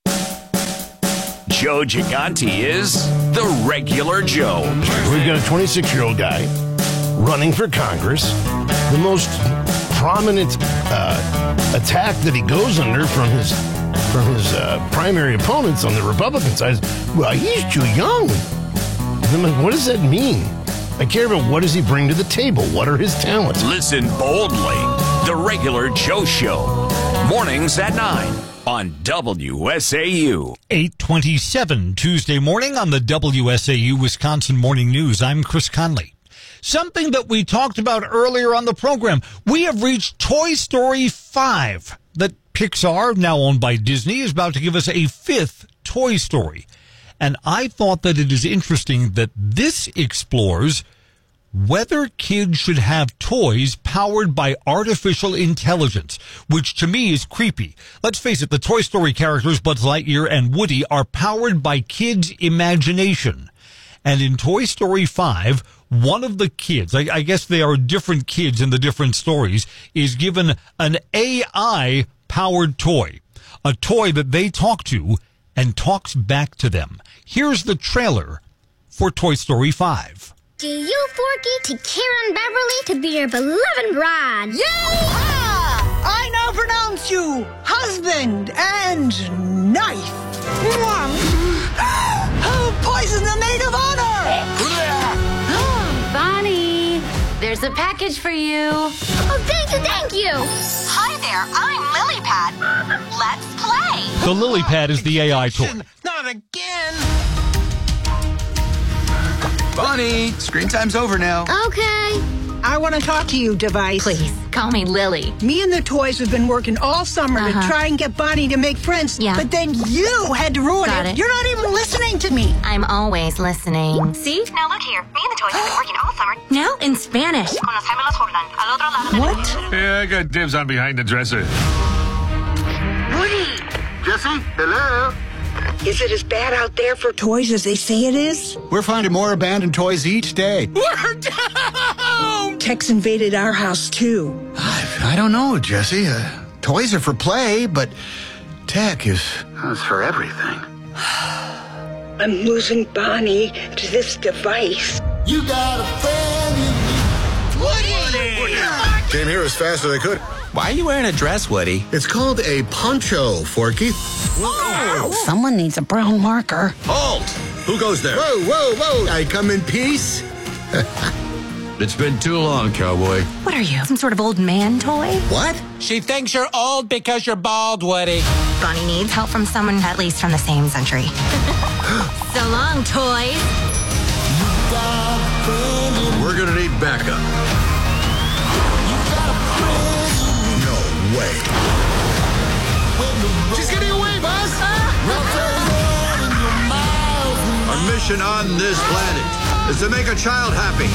Joe Gigante is the regular Joe. We've got a twenty-six-year-old guy running for Congress. The most prominent uh, attack that he goes under from his from his uh, primary opponents on the Republican side is, well, he's too young. And I'm like, what does that mean? I care about what does he bring to the table? What are his talents? Listen boldly. The regular Joe Show. Mornings at nine on W S A U. eight twenty-seven Tuesday morning on the W S A U Wisconsin Morning News. I'm Chris Conley. Something that we talked about earlier on the program. We have reached Toy Story five. That Pixar, now owned by Disney, is about to give us a fifth Toy Story. And I thought that it is interesting that this explores whether kids should have toys powered by artificial intelligence, which to me is creepy. Let's face it, the Toy Story characters, Buzz Lightyear and Woody, are powered by kids' imagination. And in Toy Story five, one of the kids, I, I guess they are different kids in the different stories, is given an A I-powered toy, a toy that they talk to and talks back to them. Here's the trailer for Toy Story five. Do you, Forky, take Karen Beverly to be your beloved bride? Yay! I now pronounce you husband and knife. Poison the maid of honor! Bonnie, there's a package for you. Oh, thank you, thank you. Hi there, I'm Lilypad. Let's play. The Lilypad is the A I toy. Not again. Bonnie, screen time's over now. Okay. I want to talk to you, device. Please, call me Lily. Me and the toys have been working all summer uh-huh. to try and get Bonnie to make friends. Yeah. But then you had to ruin Got it. it. You're not even listening to me. I'm always listening. See? Now look here. Me and the toys have been working all summer. Now in Spanish. What? Yeah, I got dibs on behind the dresser. Woody! Jesse, hello? Is it as bad out there for toys as they say it is? We're finding more abandoned toys each day. We're down! Tex invaded our house, too. I, I don't know, Jesse. Uh, toys are for play, but tech is, is for everything. I'm losing Bonnie to this device. You got a friend in me. Woody! Woody! Came here as fast as I could. Why are you wearing a dress, Woody? It's called a poncho, Forky. Whoa! Someone needs a brown marker. Halt! Who goes there? Whoa, whoa, whoa! I come in peace. It's been too long, cowboy. What are you, some sort of old man toy? What? She thinks you're old because you're bald, Woody. Bonnie needs help from someone at least from the same century. So long, toys. We're gonna need backup. No way. She's getting away, boss! Our mission on this planet is to make a child happy.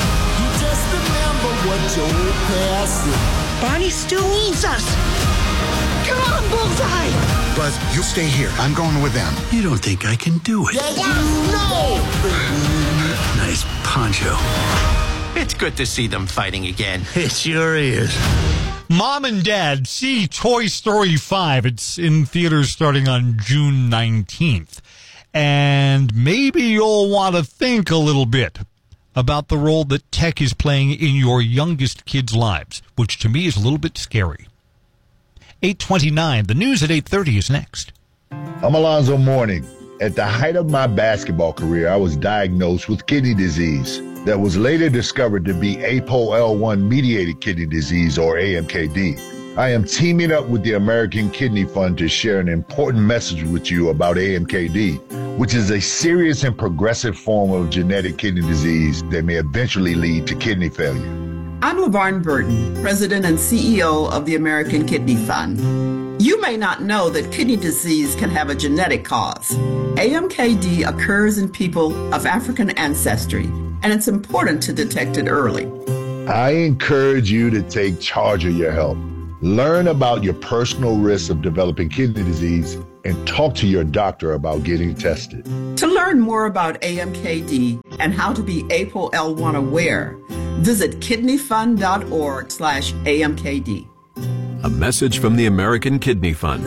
Bonnie still needs us. Come on, Bullseye! Buzz, you stay here. I'm going with them. You don't think I can do it? Yes, you know! Nice poncho. It's good to see them fighting again. It sure is. Mom and Dad, see Toy Story five. It's in theaters starting on June nineteenth. And maybe you'll want to think a little bit about the role that tech is playing in your youngest kids' lives, which to me is a little bit scary. eight twenty-nine, the news at eight thirty is next. I'm Alonzo Mourning, At the height of my basketball career, I was diagnosed with kidney disease that was later discovered to be A P O L one mediated kidney disease, or A M K D. I am teaming up with the American Kidney Fund to share an important message with you about A M K D, which is a serious and progressive form of genetic kidney disease that may eventually lead to kidney failure. I'm LaVarn Burton, President and C E O of the American Kidney Fund. You may not know that kidney disease can have a genetic cause. A M K D occurs in people of African ancestry, and it's important to detect it early. I encourage you to take charge of your health. Learn about your personal risks of developing kidney disease and talk to your doctor about getting tested. To learn more about A M K D and how to be A P O L one aware, visit kidneyfund.org slash AMKD. A message from the American Kidney Fund.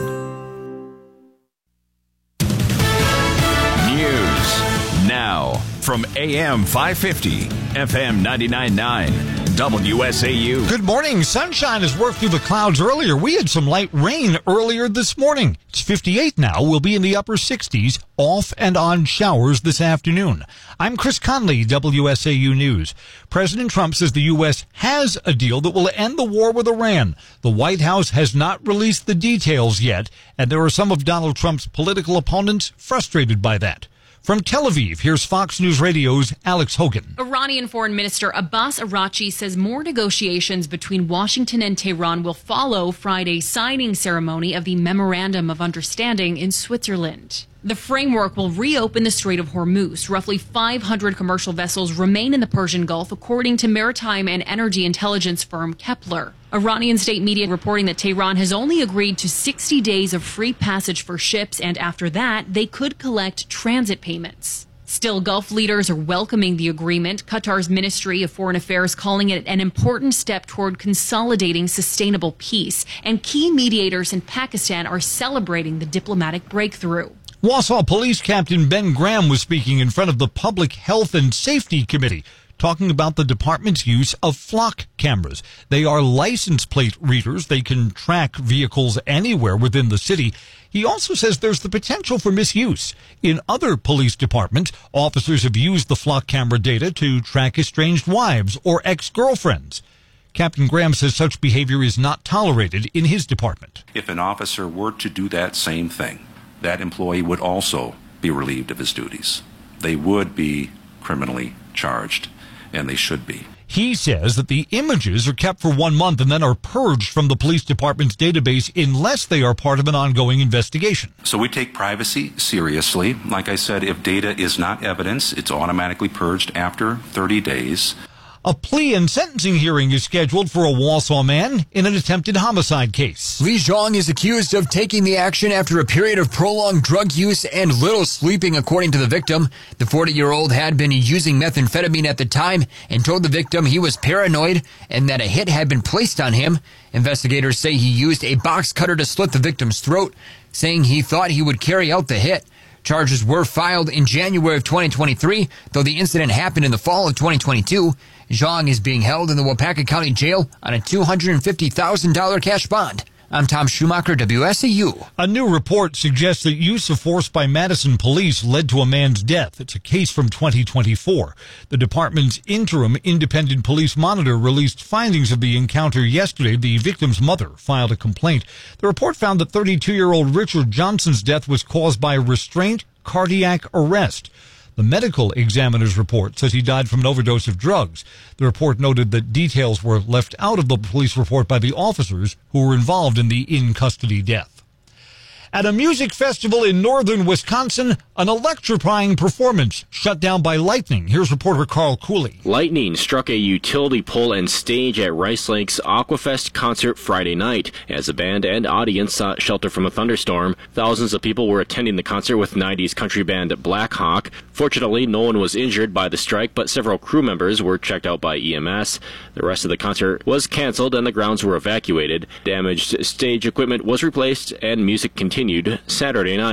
News now from A M five fifty, F M ninety-nine point nine. W S A U. Good morning. Sunshine has worked through the clouds earlier. We had some light rain earlier this morning. It's fifty-eight now. We'll be in the upper sixties, off and on showers this afternoon. I'm Chris Conley, W S A U News. President Trump says the U S has a deal that will end the war with Iran. The White House has not released the details yet, and there are some of Donald Trump's political opponents frustrated by that. From Tel Aviv, here's Fox News Radio's Alex Hogan. Iranian Foreign Minister Abbas Araghchi says more negotiations between Washington and Tehran will follow Friday's signing ceremony of the Memorandum of Understanding in Switzerland. The framework will reopen the Strait of Hormuz. Roughly five hundred commercial vessels remain in the Persian Gulf, according to maritime and energy intelligence firm Kepler. Iranian state media reporting that Tehran has only agreed to sixty days of free passage for ships, and after that, they could collect transit payments. Still, Gulf leaders are welcoming the agreement, Qatar's Ministry of Foreign Affairs calling it an important step toward consolidating sustainable peace, and key mediators in Pakistan are celebrating the diplomatic breakthrough. Wausau Police Captain Ben Graham was speaking in front of the Public Health and Safety Committee, talking about the department's use of flock cameras. They are license plate readers. They can track vehicles anywhere within the city. He also says there's the potential for misuse. In other police departments, officers have used the flock camera data to track estranged wives or ex-girlfriends. Captain Graham says such behavior is not tolerated in his department. If an officer were to do that same thing, that employee would also be relieved of his duties. They would be criminally charged, and they should be. He says that the images are kept for one month and then are purged from the police department's database unless they are part of an ongoing investigation. So we take privacy seriously. Like I said, if data is not evidence, it's automatically purged after thirty days. A plea and sentencing hearing is scheduled for a Wausau man in an attempted homicide case. Li Zhang is accused of taking the action after a period of prolonged drug use and little sleeping, according to the victim. The forty-year-old had been using methamphetamine at the time and told the victim he was paranoid and that a hit had been placed on him. Investigators say he used a box cutter to slit the victim's throat, saying he thought he would carry out the hit. Charges were filed in January of twenty twenty-three, though the incident happened in the fall of twenty twenty-two. Zhang is being held in the Waupaca County Jail on a two hundred fifty thousand dollars cash bond. I'm Tom Schumacher, W S A U. A new report suggests that use of force by Madison police led to a man's death. It's a case from twenty twenty-four. The department's interim independent police monitor released findings of the encounter yesterday. The victim's mother filed a complaint. The report found that thirty-two-year-old Richard Johnson's death was caused by restraint, cardiac arrest. The medical examiner's report says he died from an overdose of drugs. The report noted that details were left out of the police report by the officers who were involved in the in-custody death. At a music festival in northern Wisconsin, an electrifying performance shut down by lightning. Here's reporter Carl Cooley. Lightning struck a utility pole and stage at Rice Lake's Aquafest concert Friday night. As the band and audience sought shelter from a thunderstorm, thousands of people were attending the concert with nineties country band Black Hawk. Fortunately, no one was injured by the strike, but several crew members were checked out by E M S. The rest of the concert was canceled and the grounds were evacuated. Damaged stage equipment was replaced and music continued Saturday night.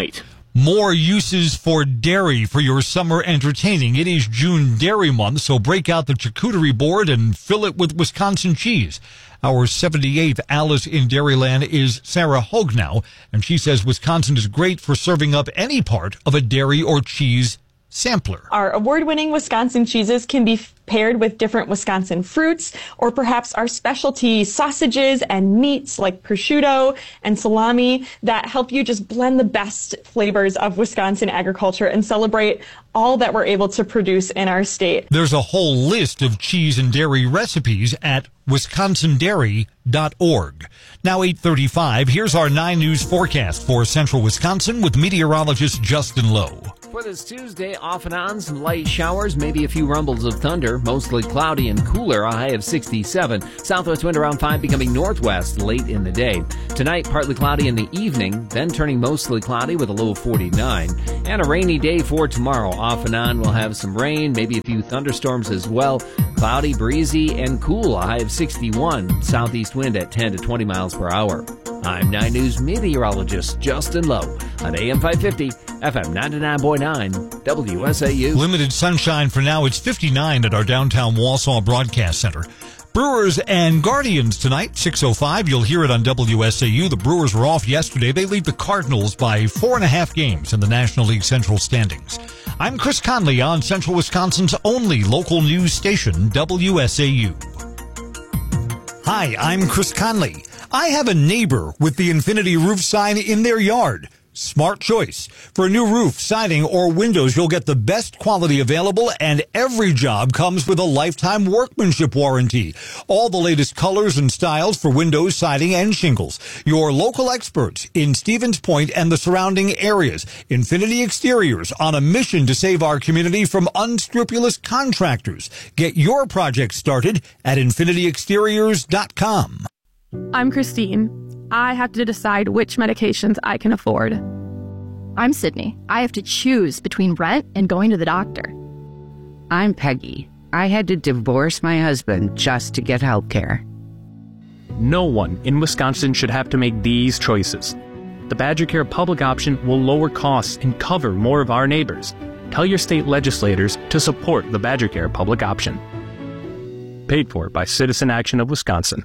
More uses for dairy for your summer entertaining. It is June Dairy Month, so break out the charcuterie board and fill it with Wisconsin cheese. Our seventy-eighth Alice in Dairyland is Sarah Hognow, and she says Wisconsin is great for serving up any part of a dairy or cheese sampler. Our award-winning Wisconsin cheeses can be paired with different Wisconsin fruits, or perhaps our specialty sausages and meats like prosciutto and salami that help you just blend the best flavors of Wisconsin agriculture and celebrate all that we're able to produce in our state. There's a whole list of cheese and dairy recipes at wisconsin dairy dot org. Now eight thirty-five, here's our nine News forecast for central Wisconsin with meteorologist Justin Lowe. For this Tuesday, off and on, some light showers, maybe a few rumbles of thunder, mostly cloudy and cooler, a high of sixty-seven. Southwest wind around five, becoming northwest late in the day. Tonight, partly cloudy in the evening, then turning mostly cloudy with a low of forty-nine. And a rainy day for tomorrow. Off and on, we'll have some rain, maybe a few thunderstorms as well. Cloudy, breezy, and cool, a high of sixty-one. Southeast wind at ten to twenty miles per hour. I'm nine News meteorologist Justin Lowe on A M five fifty, F M ninety-nine point nine, W S A U. Limited sunshine for now. It's fifty-nine at our downtown Wausau Broadcast Center. Brewers and Guardians tonight, six oh five. You'll hear it on W S A U. The Brewers were off yesterday. They lead the Cardinals by four and a half games in the National League Central standings. I'm Chris Conley on Central Wisconsin's only local news station, W S A U. Hi, I'm Chris Conley. I have a neighbor with the Infinity Roof sign in their yard. Smart choice. For a new roof, siding, or windows, you'll get the best quality available, and every job comes with a lifetime workmanship warranty. All the latest colors and styles for windows, siding, and shingles. Your local experts in Stevens Point and the surrounding areas. Infinity Exteriors, on a mission to save our community from unscrupulous contractors. Get your project started at infinity exteriors dot com. I'm Christine. I have to decide which medications I can afford. I'm Sydney. I have to choose between rent and going to the doctor. I'm Peggy. I had to divorce my husband just to get health care. No one in Wisconsin should have to make these choices. The Badger Care public option will lower costs and cover more of our neighbors. Tell your state legislators to support the Badger Care public option. Paid for by Citizen Action of Wisconsin.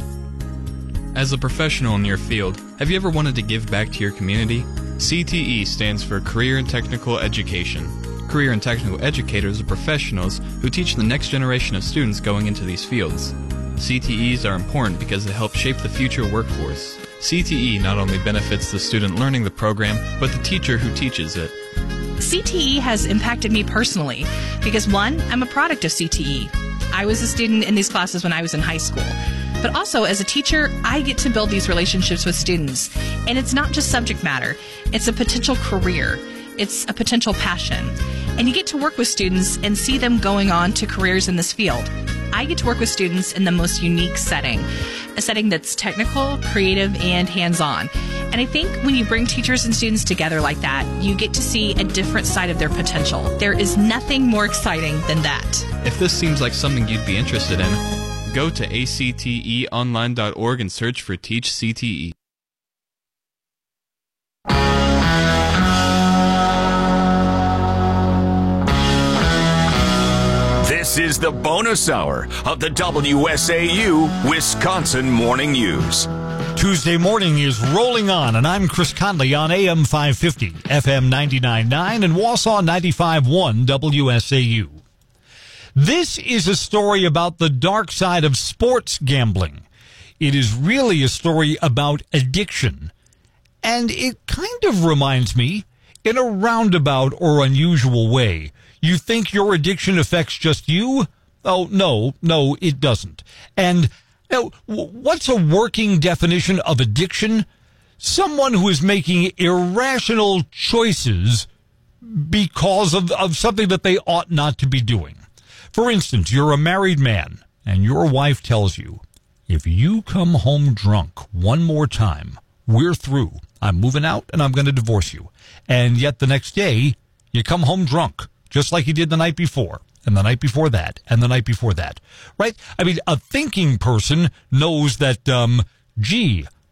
As a professional in your field, have you ever wanted to give back to your community? C T E stands for Career and Technical Education. Career and Technical Educators are professionals who teach the next generation of students going into these fields. C T Es are important because they help shape the future workforce. C T E not only benefits the student learning the program, but the teacher who teaches it. C T E has impacted me personally because, one, I'm a product of C T E. I was a student in these classes when I was in high school. But also, as a teacher, I get to build these relationships with students. And it's not just subject matter. It's a potential career. It's a potential passion. And you get to work with students and see them going on to careers in this field. I get to work with students in the most unique setting, a setting that's technical, creative, and hands-on. And I think when you bring teachers and students together like that, you get to see a different side of their potential. There is nothing more exciting than that. If this seems like something you'd be interested in, go to A C T E online dot org and search for Teach C T E. This is the bonus hour of the W S A U Wisconsin Morning News. Tuesday morning is rolling on, and I'm Chris Conley on A M five fifty, F M ninety-nine point nine, and Wausau ninety-five point one W S A U. This is a story about the dark side of sports gambling. It is really a story about addiction. And it kind of reminds me, in a roundabout or unusual way, you think your addiction affects just you? Oh, no, no, it doesn't. And you know, what's a working definition of addiction? Someone who is making irrational choices because of, of something that they ought not to be doing. For instance, you're a married man, and your wife tells you, if you come home drunk one more time, we're through. I'm moving out, and I'm going to divorce you. And yet the next day, you come home drunk, just like you did the night before, and the night before that, and the night before that. Right? I mean, a thinking person knows that, um, gee,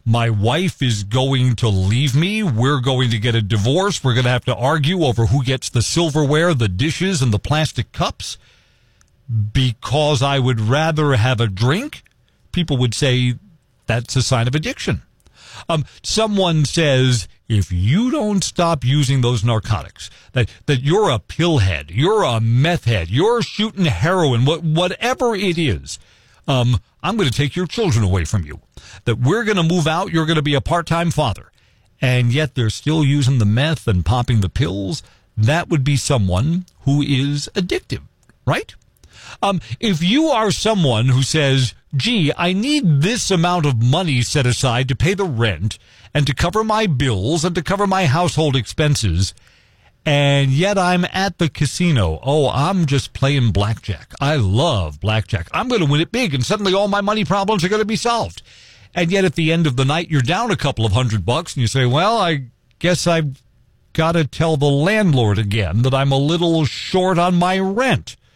my wife is going to leave me. We're going to get a divorce. We're going to have to argue over who gets the silverware, the dishes, and the plastic cups because I would rather have a drink. People would say that's a sign of addiction. Um, someone says, if you don't stop using those narcotics, that, that you're a pillhead, you're a meth head, you're shooting heroin, what, whatever it is, um, I'm going to take your children away from you. That we're going to move out, you're going to be a part-time father. And yet they're still using the meth and popping the pills. That would be someone who is addictive, right? Um, if you are someone who says, gee, I need this amount of money set aside to pay the rent and to cover my bills and to cover my household expenses, and yet I'm at the casino. Oh, I'm just playing blackjack. I love blackjack. I'm going to win it big, and suddenly all my money problems are going to be solved. And yet at the end of the night, you're down a couple of hundred bucks, and you say, well, I guess I've got to tell the landlord again that I'm a little short on my rent.